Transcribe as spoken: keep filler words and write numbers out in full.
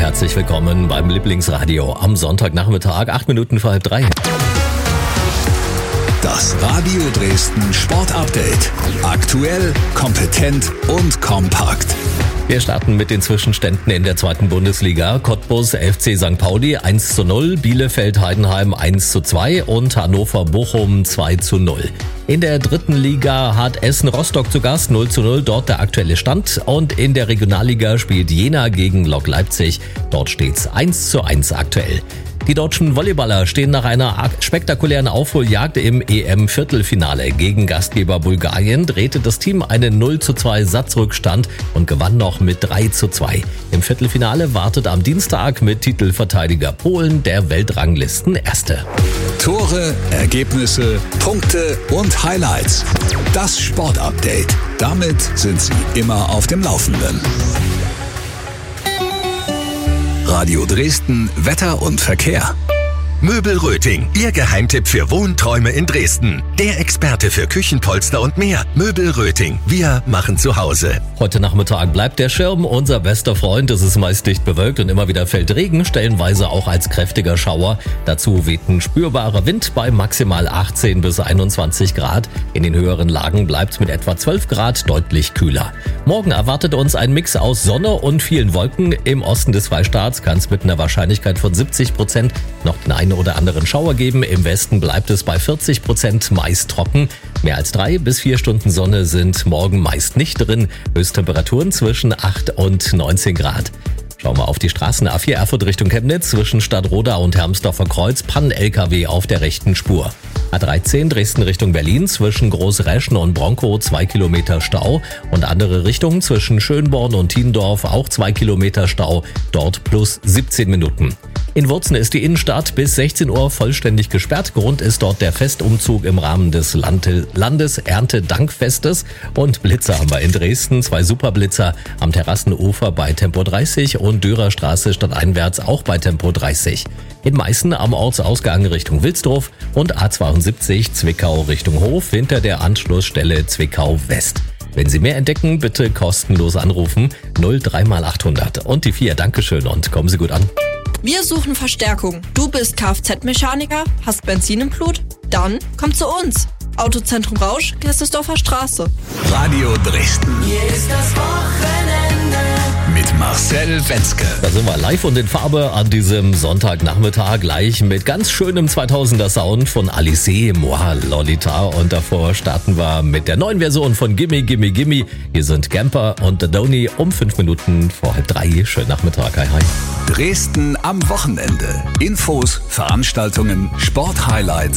herzlich willkommen beim Lieblingsradio am Sonntagnachmittag, acht Minuten vor halb drei. Das Radio Dresden Sportupdate. Aktuell, kompetent und kompakt. Wir starten mit den Zwischenständen in der zweiten Bundesliga. Cottbus F C Sankt Pauli eins zu null, Bielefeld Heidenheim eins zu zwei und Hannover Bochum zwei zu null. In der dritten Liga hat Essen Rostock zu Gast, null zu null, dort der aktuelle Stand. Und in der Regionalliga spielt Jena gegen Lok Leipzig, dort steht's eins zu eins aktuell. Die deutschen Volleyballer stehen nach einer spektakulären Aufholjagd im E M-Viertelfinale. Gegen Gastgeber Bulgarien drehte das Team einen null zu zwei Satzrückstand und gewann noch mit drei zu zwei. Im Viertelfinale wartet am Dienstag mit Titelverteidiger Polen der Weltranglisten-Erste. Tore, Ergebnisse, Punkte und Highlights. Das Sportupdate. Damit sind Sie immer auf dem Laufenden. Radio Dresden, Wetter und Verkehr. Möbel Röting, Ihr Geheimtipp für Wohnträume in Dresden. Der Experte für Küchenpolster und mehr. Möbel Röting, wir machen zu Hause. Heute Nachmittag bleibt der Schirm unser bester Freund. Es ist meist dicht bewölkt und immer wieder fällt Regen, stellenweise auch als kräftiger Schauer. Dazu weht ein spürbarer Wind bei maximal achtzehn bis einundzwanzig Grad. In den höheren Lagen bleibt mit etwa zwölf Grad deutlich kühler. Morgen erwartet uns ein Mix aus Sonne und vielen Wolken. Im Osten des Freistaats kann es mit einer Wahrscheinlichkeit von siebzig Prozent noch den einen oder anderen Schauer geben. Im Westen bleibt es bei vierzig Prozent meist trocken. Mehr als drei bis vier Stunden Sonne sind morgen meist nicht drin. Höchsttemperaturen zwischen acht und neunzehn Grad. Schauen wir auf die Straßen. A vier Erfurt Richtung Chemnitz zwischen Stadtroda und Hermsdorfer Kreuz. Pannen-L K W auf der rechten Spur. A dreizehn Dresden Richtung Berlin zwischen Großreschen und Bronkow zwei Kilometer Stau. Und andere Richtungen zwischen Schönborn und Tiendorf auch zwei Kilometer Stau. Dort plus siebzehn Minuten. In Wurzen ist die Innenstadt bis sechzehn Uhr vollständig gesperrt. Grund ist dort der Festumzug im Rahmen des Lande- Landeserntedankfestes. Und Blitzer haben wir in Dresden. Zwei Superblitzer am Terrassenufer bei Tempo dreißig und Dürerstraße stadteinwärts auch bei Tempo dreißig. In Meißen am Ortsausgang Richtung Wilsdorf und A zweiundsiebzig Zwickau Richtung Hof hinter der Anschlussstelle Zwickau West. Wenn Sie mehr entdecken, bitte kostenlos anrufen null drei mal achthundert und die vier. Dankeschön und kommen Sie gut an. Wir suchen Verstärkung. Du bist Kfz-Mechaniker, hast Benzin im Blut? Dann komm zu uns. Autozentrum Rausch, Gerstesdorfer Straße. Radio Dresden. Hier ist das Wochenende. Mit Marcel Wenzke. Da sind wir live und in Farbe an diesem Sonntagnachmittag gleich mit ganz schönem zweitausender Sound von Alice, Moi, Lolita. Und davor starten wir mit der neuen Version von Gimme, Gimme, Gimme. Hier sind Gamper und The Donny um fünf Minuten vor halb drei. Schönen Nachmittag, hi, hi. Dresden am Wochenende. Infos, Veranstaltungen, Sporthighlights